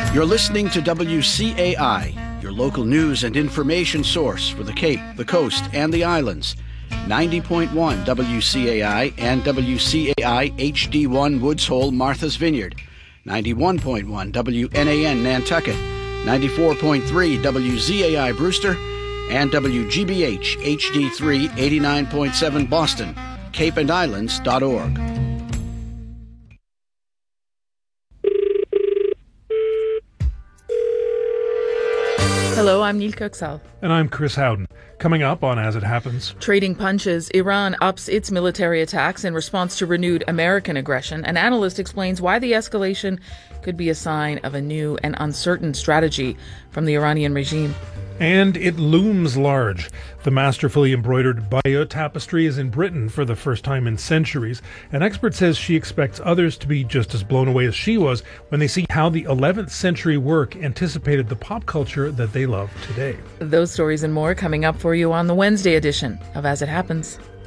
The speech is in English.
You're listening to WCAI, your local news and information source for the Cape, the Coast, and the Islands. 90.1 WCAI and WCAI HD1 Woods Hole, Martha's Vineyard. 91.1 WNAN Nantucket. 94.3 WZAI Brewster. And WGBH HD3 89.7 Boston. CapeandIslands.org. Hello, I'm Neil Kirksall. And I'm Chris Howden. Coming up on As It Happens. Trading punches, Iran ups its military attacks in response to renewed American aggression. An analyst explains why the escalation could be a sign of a new and uncertain strategy from the Iranian regime. And it looms large. The masterfully embroidered Bayeux tapestry is in Britain for the first time in centuries. An expert says she expects others to be just as blown away as she was when they see how the 11th century work anticipated the pop culture that they love today. Those stories and more coming up for you on the Wednesday edition of As It Happens.